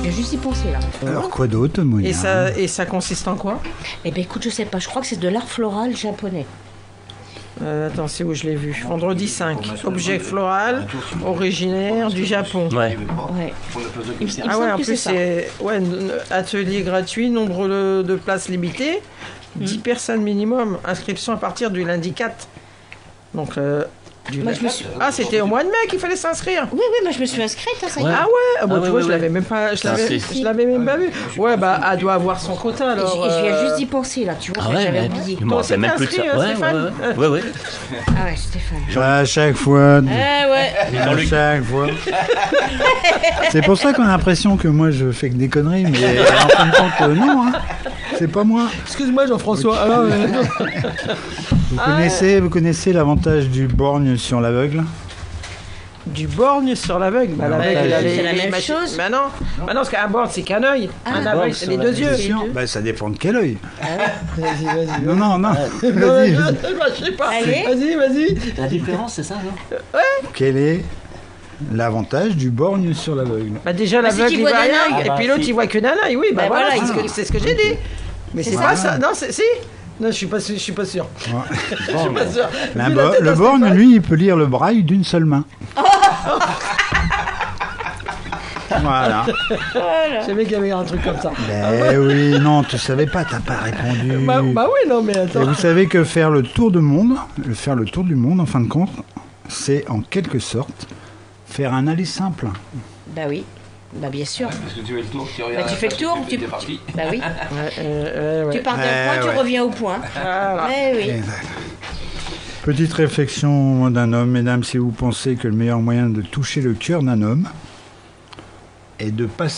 Je viens juste d'y penser là. Alors quoi d'autre, Monia? Et ça consiste en quoi? Eh ben écoute, je sais pas, je crois que c'est de l'art floral japonais. Attends, c'est où je l'ai vu? Vendredi 5. Objet floral, originaire du Japon. Ouais. Ouais. Il me Ah ouais, semble en que plus c'est atelier gratuit, nombre de places limitées, 10 personnes minimum, inscription à partir du lundi 4. Donc Moi, je me suis... c'était au mois de mai qu'il fallait s'inscrire. Oui, moi je me suis inscrite, hein, ça y est. Ouais. Ah ouais, tu vois, ouais, je ouais. l'avais même pas, je l'avais même pas vu. Ouais, elle doit avoir son quota alors. Je viens juste d'y penser là, tu vois, Ah ouais, j'avais mais oublié. je me rappelle même plus de ça. inscrit, Ouais, Stéphane ouais. Ah ouais, Stéphane. À chaque fois. Ah ouais. À chaque fois. C'est pour ça qu'on a l'impression que moi je fais que des conneries, mais en fin de compte, non, hein. C'est pas moi. Excuse-moi Jean-François. Vous connaissez l'avantage du borgne sur l'aveugle? Du borgne sur l'aveugle. L'aveugle, il a c'est la les même machines. chose. Mais non, parce qu'un borgne c'est qu'un œil. Un aveugle c'est les deux yeux. Bah, ça dépend de quel œil. Vas-y. Non. Vas-y. Je sais pas. Allez. Vas-y. La différence, c'est ça, non? Quel est l'avantage du borgne sur l'aveugle? Bah déjà Bah, c'est l'aveugle qu'il il voit voit d'un rien œil. et puis l'autre il voit que d'un œil. Oui, bah voilà, c'est ce que j'ai dit. Mais c'est pas ça. Non, si. Non, je suis pas sûr. Je suis pas sûr. Le borgne, lui, il peut lire le braille d'une seule main. Voilà. Je savais qu'il y avait un truc comme ça. Ben oui, non, tu savais pas, t'as pas répondu. Bah oui, non, mais Et attends. vous savez que faire le tour du monde, en fin de compte, c'est en quelque sorte faire un aller simple. Bah oui. Bah bien sûr. Parce que tu fais le tour, tu Bah regardes. tu fais le tour, tu... es parti. Bah oui. Ouais. Tu pars d'un point, ouais. tu reviens au point. Voilà. Eh oui. Exact. Petite réflexion d'un homme, mesdames, si vous pensez que le meilleur moyen de toucher le cœur d'un homme est de passer